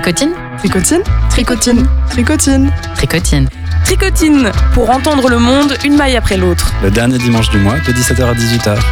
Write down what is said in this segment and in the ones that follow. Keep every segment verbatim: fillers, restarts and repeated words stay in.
Tricotine. Tricotine. Tricotine. Tricotine. Tricotine. Tricotine, pour entendre le monde une maille après l'autre. Le dernier dimanche du mois de dix-sept heures à dix-huit heures.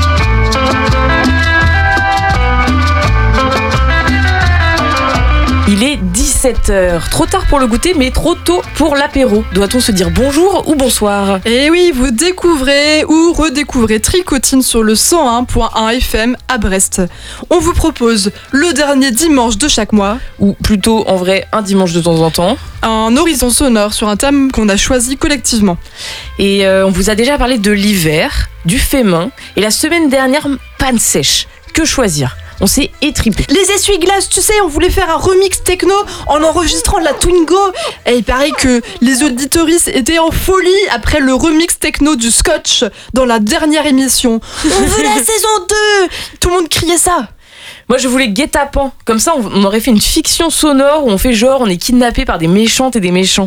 Il est dix-sept heures. Trop tard pour le goûter, mais trop tôt pour l'apéro. Doit-on se dire bonjour ou bonsoir ? Et oui, vous découvrez ou redécouvrez Tricotine sur le cent un point un F M à Brest. On vous propose le dernier dimanche de chaque mois, ou plutôt en vrai un dimanche de temps en temps, un horizon sonore sur un thème qu'on a choisi collectivement. Et euh, on vous a déjà parlé de l'hiver, du fait main, et la semaine dernière, panne sèche. Que choisir ? On s'est étripé. Les essuie-glaces, tu sais, on voulait faire un remix techno en enregistrant la Twingo. Et il paraît que les auditoristes étaient en folie après le remix techno du Scotch dans la dernière émission. On veut la saison deux. Tout le monde criait ça. Moi je voulais guet-apens. Comme ça on aurait fait une fiction sonore où on fait genre on est kidnappé par des méchantes et des méchants.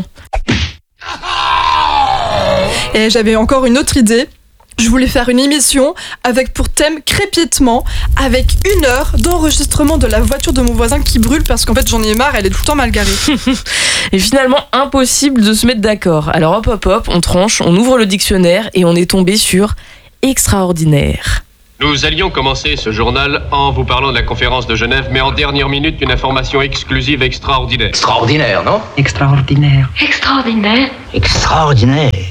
Et j'avais encore une autre idée. Je voulais faire une émission avec pour thème crépitement, avec une heure d'enregistrement de la voiture de mon voisin qui brûle parce qu'en fait j'en ai marre, elle est tout le temps mal garée. Et finalement impossible de se mettre d'accord. Alors hop hop hop, on tranche, on ouvre le dictionnaire et on est tombé sur extraordinaire. Nous allions commencer ce journal en vous parlant de la conférence de Genève, mais en dernière minute, une information exclusive extraordinaire. Extraordinaire, non ? Extraordinaire. Extraordinaire. Extraordinaire.